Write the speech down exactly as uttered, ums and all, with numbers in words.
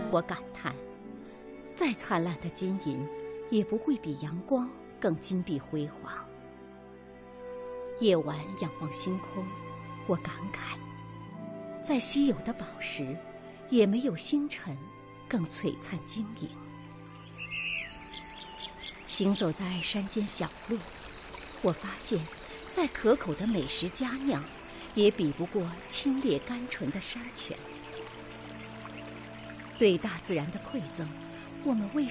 我感叹，再灿烂的金银，也不会比阳光更金碧辉煌。夜晚仰望星空，我感慨，再稀有的宝石，也没有星辰更璀璨晶莹。行走在山间小路，我发现，再可口的美食佳酿，也比不过清冽甘醇的山泉。对大自然的馈赠，我们为